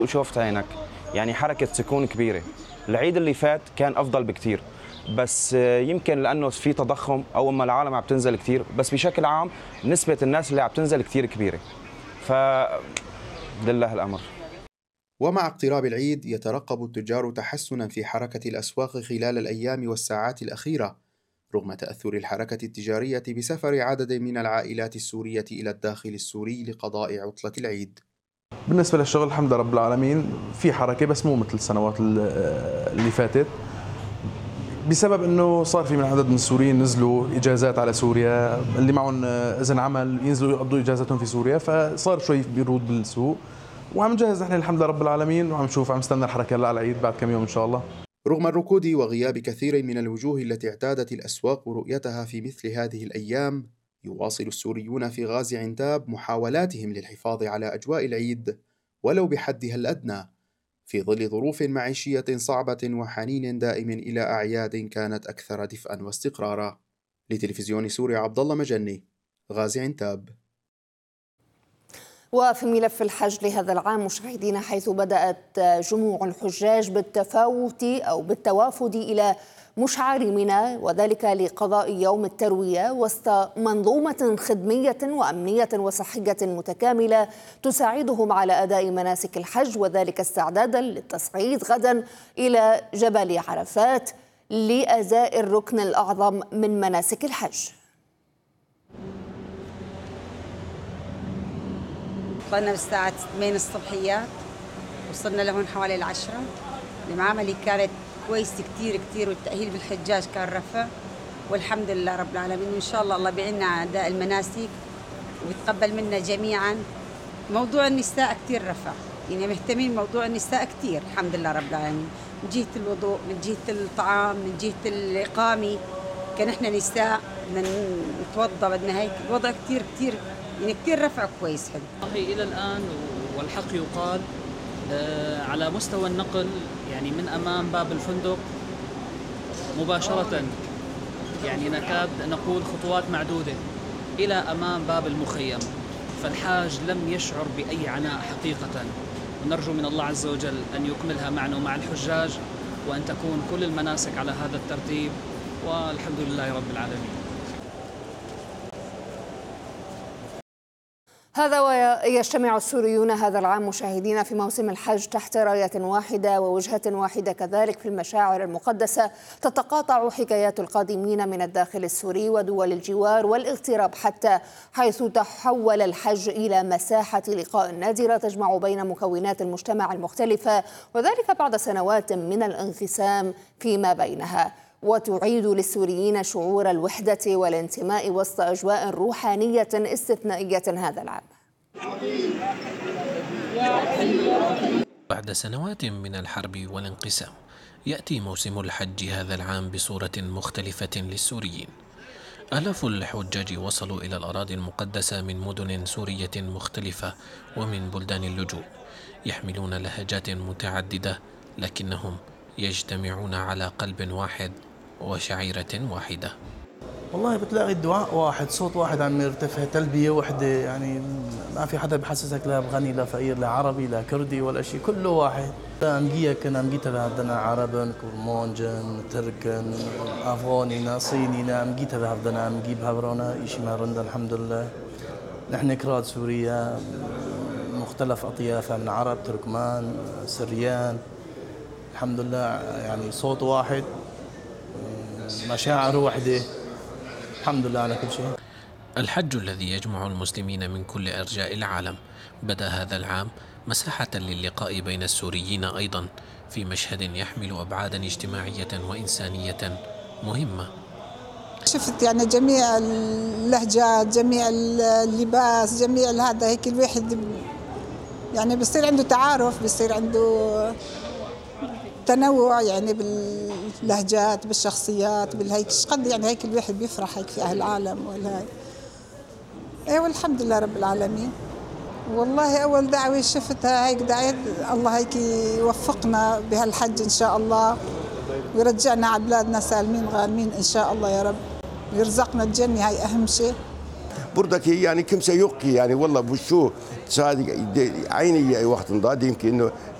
وشوفت عينك، يعني حركة سكون كبيرة. العيد اللي فات كان أفضل بكتير، بس يمكن لأنه في تضخم أو أما العالم عم تنزل كتير، بس بشكل عام نسبة الناس اللي عم تنزل كتير كبيرة، فلله الأمر. ومع اقتراب العيد يترقب التجار تحسنا في حركة الأسواق خلال الأيام والساعات الأخيرة، رغم تأثر الحركة التجارية بسفر عدد من العائلات السورية إلى الداخل السوري لقضاء عطلة العيد. بالنسبة للشغل الحمد لله رب العالمين في حركة، بس مو مثل السنوات اللي فاتت، بسبب انه صار في من عدد من السوريين نزلوا اجازات على سوريا، اللي معهم اذن عمل ينزلوا يقضوا اجازتهم في سوريا، فصار شوي بيرود بالسوق. وعم نجهز نحن الحمد لله رب العالمين، وعم نشوف، عم نستنى الحركه هلا على العيد بعد كم يوم ان شاء الله. رغم الركود وغياب كثير من الوجوه التي اعتادت الأسواق رؤيتها في مثل هذه الأيام، يواصل السوريون في غازي عنتاب محاولاتهم للحفاظ على أجواء العيد ولو بحدها الأدنى، في ظل ظروف معيشية صعبة وحنين دائم إلى أعياد كانت أكثر دفئا واستقرارا. لتلفزيون سوريا عبد الله مجني، غازي عنتاب. وفي ملف الحج لهذا العام مشاهدينا، حيث بدأت جموع الحجاج بالتوافد إلى مشعار منى، وذلك لقضاء يوم التروية وسط منظومة خدمية وأمنية وصحية متكاملة تساعدهم على أداء مناسك الحج، وذلك استعدادا للتصعيد غدا إلى جبل عرفات لأداء الركن الأعظم من مناسك الحج. وصلنا بالساعة 8 الصبحيات، وصلنا لهون حوالي 10. المعاملة كانت كويسة كتير والتأهيل بالحجاج كان رفع، والحمد لله رب العالمين. وإن شاء الله بيعيننا على أداء المناسك ويتقبل منا جميعا. موضوع النساء كتير رفع، يعني مهتمين موضوع النساء كتير الحمد لله رب العالمين، من جهة الوضوء، من جهة الطعام، من جهة الإقامة. كان إحنا نساء بدنا نتوضأ، بدنا هيك الوضع كتير يعني كتير رفع كويس حلو. إلى الآن والحق يقال على مستوى النقل، يعني من أمام باب الفندق مباشرة، يعني نكاد نقول خطوات معدودة إلى أمام باب المخيم، فالحاج لم يشعر بأي عناء حقيقة. ونرجو من الله عز وجل أن يكملها معنا ومع الحجاج، وأن تكون كل المناسك على هذا الترتيب، والحمد لله رب العالمين. هذا ويجتمع السوريون هذا العام مشاهدين في موسم الحج تحت راية واحدة ووجهة واحدة كذلك في المشاعر المقدسة. تتقاطع حكايات القادمين من الداخل السوري ودول الجوار والاغتراب، حتى حيث تحول الحج إلى مساحة لقاء نادرة تجمع بين مكونات المجتمع المختلفة، وذلك بعد سنوات من الانقسام فيما بينها، وتعيد للسوريين شعور الوحدة والانتماء وسط أجواء روحانية استثنائية هذا العام. بعد سنوات من الحرب والانقسام، يأتي موسم الحج هذا العام بصورة مختلفة للسوريين. آلاف الحجاج وصلوا إلى الأراضي المقدسة من مدن سورية مختلفة ومن بلدان اللجوء، يحملون لهجات متعددة، لكنهم يجتمعون على قلب واحد وشعيرة واحدة. والله بتلاقي الدعاء واحد، صوت واحد عم يرتفع، تلبية واحدة، يعني ما في حدا بحسسك لا بغني لا فقير لا عربي لا كردي ولا شيء، كله واحد. أمجية كنا أمجيتها بدنا عربن كرمونجن تركن أفغانينا صينينا أمجيتها بدنا أمجيب هبرونا إشي ما رندا الحمد لله. نحن كراد سوريا مختلف أطيافها من عرب تركمان سريان، الحمد لله يعني صوت واحد مشاعر واحدة، الحمد لله على كل شيء. الحج الذي يجمع المسلمين من كل أرجاء العالم بدأ هذا العام مساحة للقاء بين السوريين أيضا، في مشهد يحمل أبعادا اجتماعية وإنسانية مهمة. شفت يعني جميع اللهجات، جميع اللباس، جميع هذا، هيك الواحد يعني بصير عنده تعارف، بصير عنده تنوع يعني باللهجات بالشخصيات بالهيك قد يعني هيك الواحد بيفرح هيك في أهل العالم والهاي. ايوه الحمد لله رب العالمين. والله أول دعوة شفتها هيك دعيت الله هيك يوفقنا بهالحج إن شاء الله، ويرجعنا على بلادنا سالمين غانمين إن شاء الله يا رب، ويرزقنا الجنة، هاي أهم شيء. برضك يعني كم سيقي يعني والله بشو صادق عيني وقت ضاد يمكن انه